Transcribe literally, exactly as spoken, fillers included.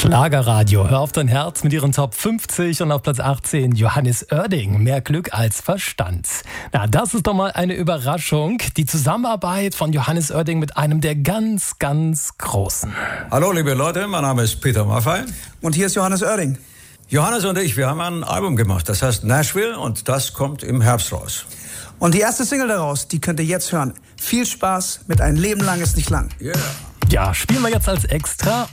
Schlagerradio, hör auf dein Herz mit ihren Top fünfzig und auf Platz achtzehn Johannes Oerding, mehr Glück als Verstand. Na, das ist doch mal eine Überraschung, die Zusammenarbeit von Johannes Oerding mit einem der ganz, ganz Großen. Hallo liebe Leute, mein Name ist Peter Maffay. Und hier ist Johannes Oerding. Johannes und ich, wir haben ein Album gemacht, das heißt Nashville und das kommt im Herbst raus. Und die erste Single daraus, die könnt ihr jetzt hören. Viel Spaß mit Ein Leben lang ist nicht lang. Yeah. Ja, spielen wir jetzt als Extra.